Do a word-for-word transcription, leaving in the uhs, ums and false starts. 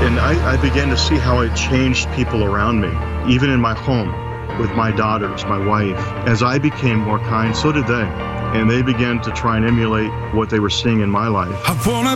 And I, I began to see how it changed people around me, even in my home, with my daughters, my wife. As I became more kind, so did they. And they began to try and emulate what they were seeing in my life. I wanna